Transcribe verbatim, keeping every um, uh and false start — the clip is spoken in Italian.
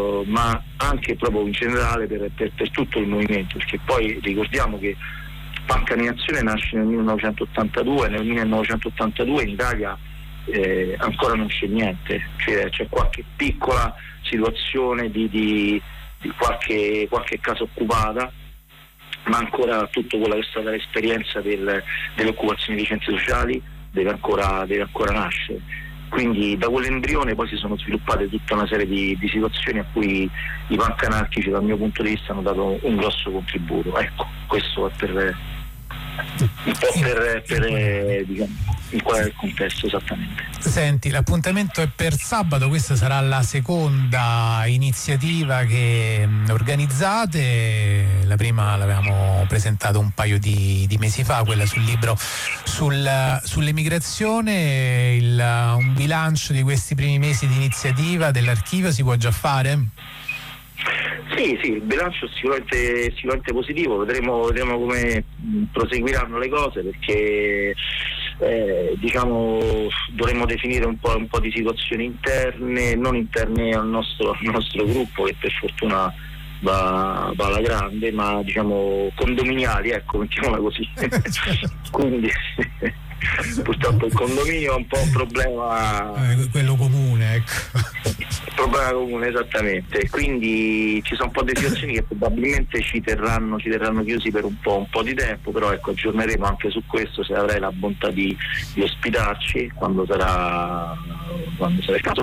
ma anche proprio in generale per, per, per tutto il movimento, perché poi ricordiamo che Panca in Azione nasce nel millenovecentottantadue, nel millenovecentottantadue in Italia eh, ancora non c'è niente, cioè c'è qualche piccola situazione di, di, di qualche, qualche casa occupata, ma ancora tutto quello che è stata l'esperienza del, delle occupazioni di centri sociali deve ancora, deve ancora nascere. Quindi da quell'embrione poi si sono sviluppate tutta una serie di, di situazioni a cui i punk anarchici dal mio punto di vista hanno dato un grosso contributo. Ecco, questo è per un po' per, per eh, diciamo, in qual è il contesto esattamente. Senti, l'appuntamento è per sabato, questa sarà la seconda iniziativa che organizzate, la prima l'avevamo presentato un paio di, di mesi fa, quella sul libro sul, sull'emigrazione. Il, un bilancio di questi primi mesi di iniziativa dell'archivio si può già fare? Sì, sì, il bilancio è sicuramente, sicuramente positivo, vedremo, vedremo come proseguiranno le cose, perché eh, diciamo dovremmo definire un po', un po' di situazioni interne, non interne al nostro, al nostro gruppo, che per fortuna va, va alla grande, ma diciamo condominiali, ecco, mettiamola così. Quindi purtroppo il condominio è un po' un problema, eh, quello comune, ecco. Problema comune, esattamente. Quindi ci sono un po' di situazioni che probabilmente ci terranno, ci terranno chiusi per un po', un po' di tempo, però ecco, aggiorneremo anche su questo, se avrai la bontà di, di ospitarci quando sarà, quando sarà il caso.